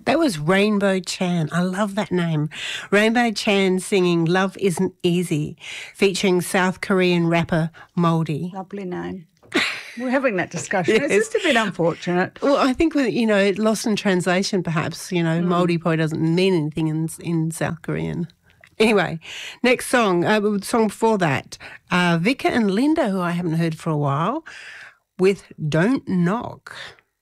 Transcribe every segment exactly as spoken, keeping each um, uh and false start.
That was Rainbow Chan. I love that name. Rainbow Chan singing Love Isn't Easy, featuring South Korean rapper Moldy. Lovely name. We're having that discussion. Yes. It's just a bit unfortunate. Well, I think, you know, lost in translation perhaps, you know, mm. Moldy probably doesn't mean anything in, in South Korean. Anyway, next song, uh, song before that, uh, Vika and Linda, who I haven't heard for a while, with Don't Knock.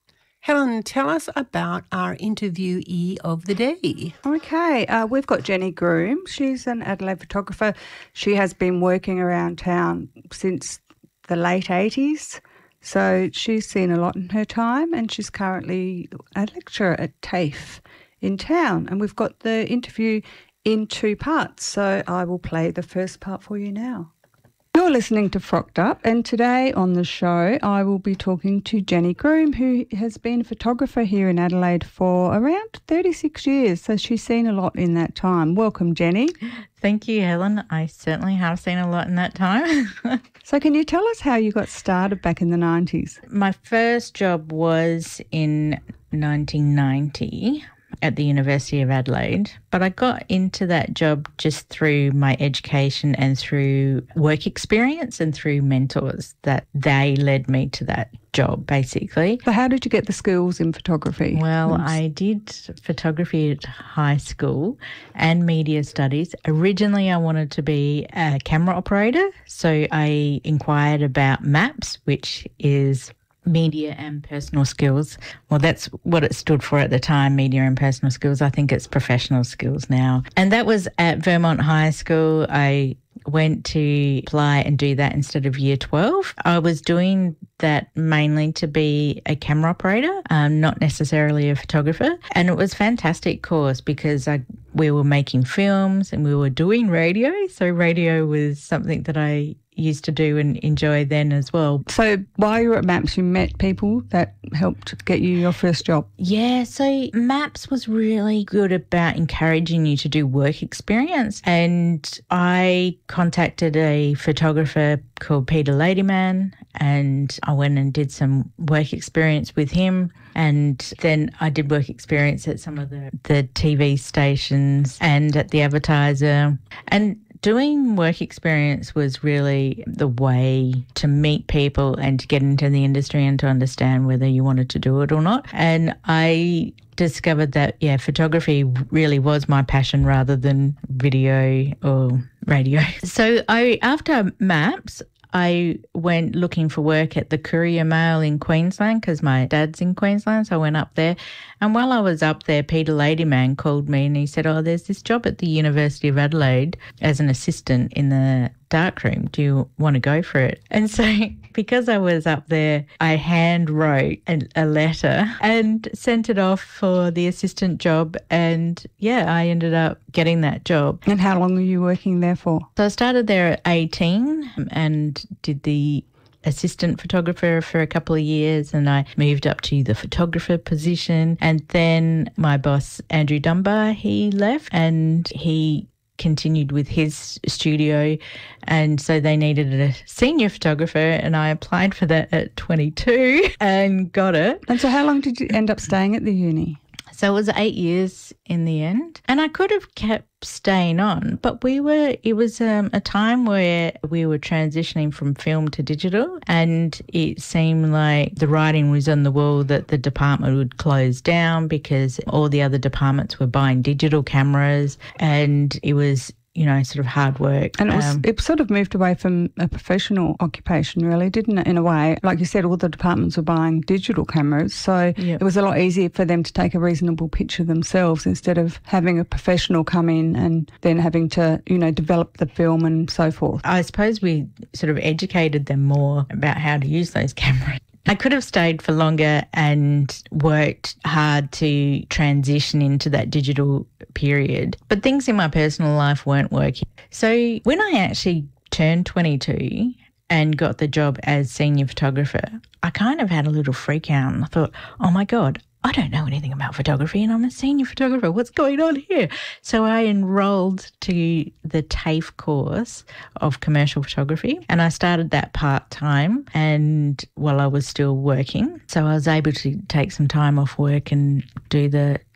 Helen, tell us about our interviewee of the day. Okay, uh, we've got Jenny Groom. She's an Adelaide photographer. She has been working around town since the late eighties, so she's seen a lot in her time, and she's currently a lecturer at TAFE in town. And we've got the interview in two parts, so I will play the first part for you now. You're listening to Frocked Up, and today on the show I will be talking to Jenny Groom, who has been a photographer here in Adelaide for around thirty-six years, so she's seen a lot in that time. Welcome, Jenny. Thank you, Helen. I certainly have seen a lot in that time. So can you tell us how you got started back in the nineties? My first job was in nineteen ninety. At the University of Adelaide, but I got into that job just through my education and through work experience and through mentors that they led me to that job, basically. So how did you get the skills in photography? Well, I did photography at high school and media studies. Originally, I wanted to be a camera operator, so I inquired about MAPS, which is Media and Personal Skills. Well, that's what it stood for at the time, Media and Personal Skills. I think it's Professional Skills now. And that was at Vermont High School. I went to apply and do that instead of year twelve. I was doing that mainly to be a camera operator, um, not necessarily a photographer. And it was a fantastic course because I we were making films and we were doing radio. So radio was something that I used to do and enjoy then as well. So while you were at MAPS, you met people that helped get you your first job? Yeah, so MAPS was really good about encouraging you to do work experience, and I contacted a photographer called Peter Ladyman, and I went and did some work experience with him, and then I did work experience at some of the, the T V stations and at the Advertiser, and doing work experience was really the way to meet people and to get into the industry and to understand whether you wanted to do it or not. And I discovered that, yeah, photography really was my passion rather than video or radio. So I, after MAPS, I went looking for work at the Courier Mail in Queensland because my dad's in Queensland, so I went up there. And while I was up there, Peter Ladyman called me and he said, oh, there's this job at the University of Adelaide as an assistant in the darkroom. Do you want to go for it? And so because I was up there, I hand wrote a, a letter and sent it off for the assistant job. And, yeah, I ended up getting that job. And how long were you working there for? So I started there at eighteen and did the assistant photographer for a couple of years, and I moved up to the photographer position. And then my boss, Andrew Dunbar, he left and he continued with his studio, and so they needed a senior photographer, and I applied for that at twenty-two and got it. And so how long did you end up staying at the uni? So it was eight years in the end, and I could have kept staying on, but we were, it was um, a time where we were transitioning from film to digital, and it seemed like the writing was on the wall that the department would close down because all the other departments were buying digital cameras, and it was, you know, sort of hard work. And it, was, um, it sort of moved away from a professional occupation, really, didn't it, in a way? Like you said, all the departments were buying digital cameras, so yep. It was a lot easier for them to take a reasonable picture themselves instead of having a professional come in and then having to, you know, develop the film and so forth. I suppose we sort of educated them more about how to use those cameras. I could have stayed for longer and worked hard to transition into that digital period, but things in my personal life weren't working. So when I actually turned twenty-two and got the job as senior photographer, I kind of had a little freak out and I thought, oh my God, I don't know anything about photography and I'm a senior photographer. What's going on here? So I enrolled to the TAFE course of commercial photography, and I started that part-time and while I was still working. So I was able to take some time off work and do the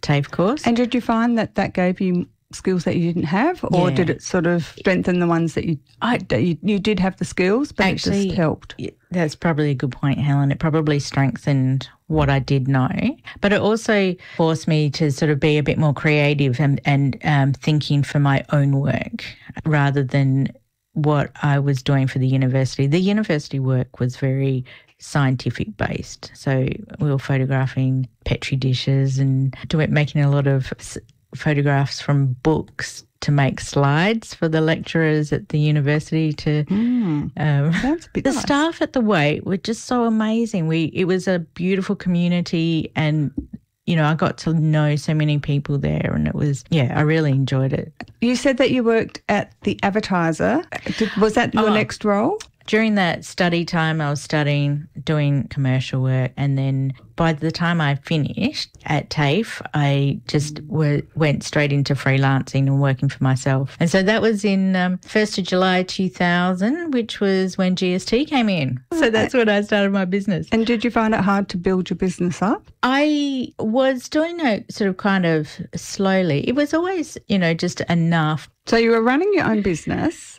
TAFE course. And did you find that that gave you skills that you didn't have, or Yeah. did it sort of strengthen the ones that you I, that you, you did have the skills, but Actually, it just helped? That's probably a good point, Helen. It probably strengthened what I did know, but it also forced me to sort of be a bit more creative and, and um, thinking for my own work rather than what I was doing for the university. The university work was very scientific based. So we were photographing Petri dishes and doing, making a lot of photographs from books to make slides for the lecturers at the university to Mm, um, sounds a bit the nice. staff at the Waite were just so amazing. We it was a beautiful community, and you know I got to know so many people there, and it was yeah I really enjoyed it. You said that you worked at the Advertiser. Did, was that your Oh. next role? During that study time, I was studying, doing commercial work, and then by the time I finished at TAFE, I just w- went straight into freelancing and working for myself. And so that was in um, first of July two thousand, which was when G S T came in. So that's when I started my business. And did you find it hard to build your business up? I was doing it sort of kind of slowly. It was always, you know, just enough. So you were running your own business,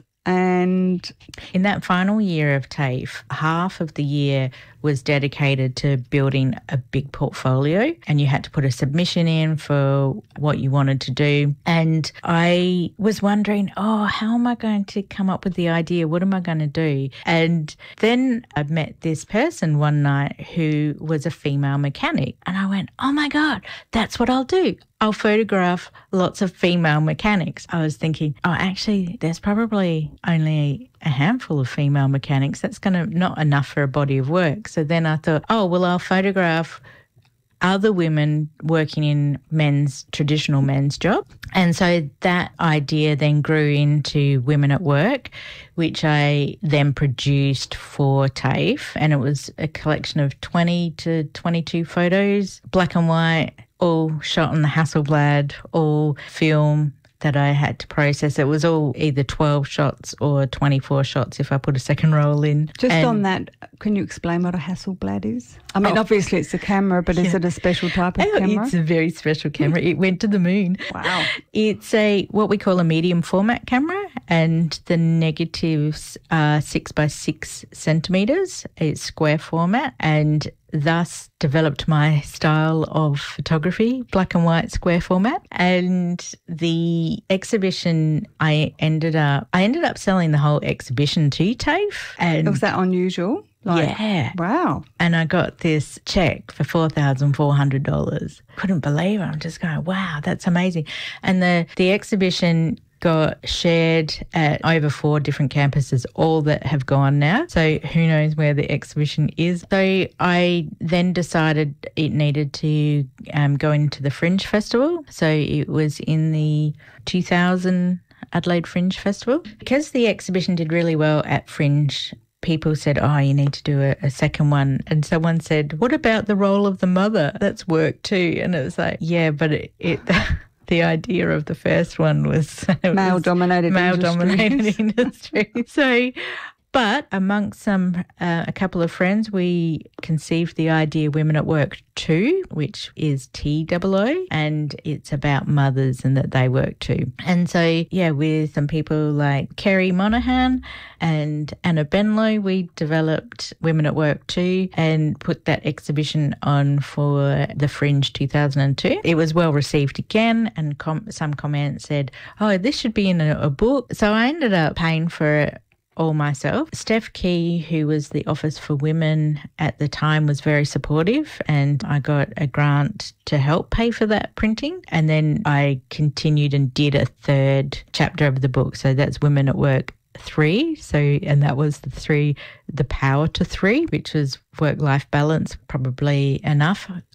and In that final year of TAFE, half of the year was dedicated to building a big portfolio, and you had to put a submission in for what you wanted to do. And I was wondering, oh, how am I going to come up with the idea? What am I going to do? And then I met this person one night who was a female mechanic, and I went, oh my God, that's what I'll do. I'll photograph lots of female mechanics. I was thinking, oh, actually, there's probably only a handful of female mechanics. That's going to not enough for a body of work. So then I thought, oh, well, I'll photograph other women working in men's, traditional men's job. And so that idea then grew into Women at Work, which I then produced for TAFE. And it was a collection of twenty to twenty-two photos, black and white, all shot on the Hasselblad, all film that I had to process. It was all either twelve shots or twenty-four shots if I put a second roll in. just And- on that, can you explain what a Hasselblad is? I mean, Oh. obviously it's a camera, but is Yeah. it a special type of Oh, camera? it's a very special camera. It went to the moon. Wow. It's a what we call a medium format camera, and the negatives are six by six centimeters. It's square format, and thus developed my style of photography, black and white square format. And the exhibition, I ended up I ended up selling the whole exhibition to TAFE. And Was that unusual? yeah. Wow. And I got this check for four thousand four hundred dollars. Couldn't believe it. I'm just going, wow, that's amazing. And the, the exhibition got shared at over four different campuses, all that have gone now. So who knows where the exhibition is. So I then decided it needed to um, go into the Fringe Festival. So it was in the two thousand Adelaide Fringe Festival. Because the exhibition did really well at Fringe, people said, oh, you need to do a, a second one. And someone said, what about the role of the mother? That's work too. And it was like, yeah, but it, it the idea of the first one was Male-dominated male-dominated industries. industry. So, but amongst some, uh, a couple of friends, we conceived the idea Women at Work two, which is T O O, and it's about mothers and that they work too. And so, yeah, with some people like Kerry Monaghan and Anna Benlow, we developed Women at Work two and put that exhibition on for the Fringe two thousand two. It was well received again, and com- some comments said, oh, this should be in a, a book. So I ended up paying for it all myself. Steph Key, who was the Office for Women at the time, was very supportive, and I got a grant to help pay for that printing. And then I continued and did a third chapter of the book. So that's Women at Work three. So, and that was the three, the power to three, which was work-life balance, probably enough.